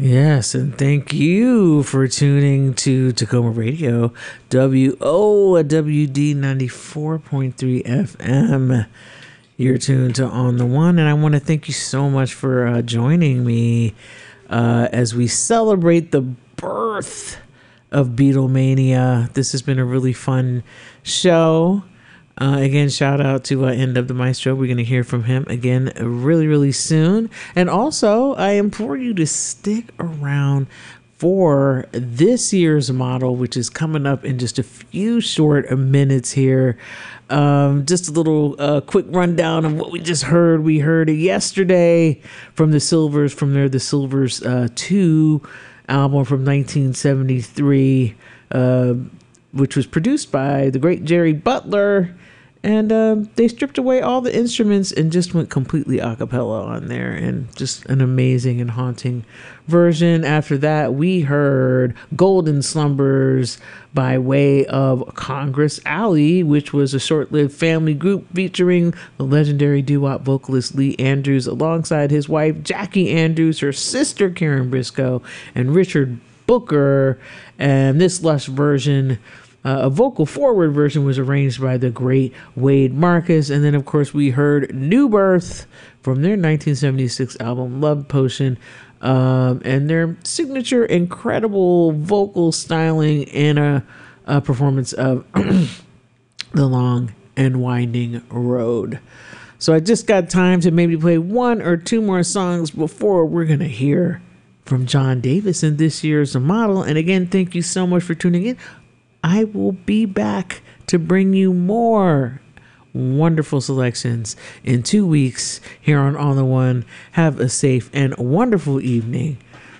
Yes, and thank you for tuning to Tacoma Radio, WOWD 94.3 FM. You're tuned to On the One, and I want to thank you so much for joining me as we celebrate the birth of Beatlemania. This has been a really fun show. Again, shout out to End of the Maestro. We're going to hear from him again really, really soon. And also, I implore you to stick around for this year's model, which is coming up in just a few short minutes here. Just a little quick rundown of what we just heard. We heard it yesterday from the Silvers, from their The Silvers 2 album from 1973, which was produced by the great Jerry Butler. And they stripped away all the instruments and just went completely a cappella on there, and just an amazing and haunting version. After that, we heard Golden Slumbers by way of Congress Alley, which was a short-lived family group featuring the legendary doo-wop vocalist Lee Andrews alongside his wife Jackie Andrews, her sister Karen Briscoe, and Richard Booker. And this lush version, a vocal forward version, was arranged by the great Wade Marcus. And then, of course, we heard New Birth from their 1976 album Love Potion, and their signature incredible vocal styling in a performance of The Long and Winding Road. So I just got time to maybe play one or two more songs before we're going to hear from John Davis in this year's model. And again, thank you so much for tuning in. I will be back to bring you more wonderful selections in 2 weeks here on the One. Have a safe and wonderful evening.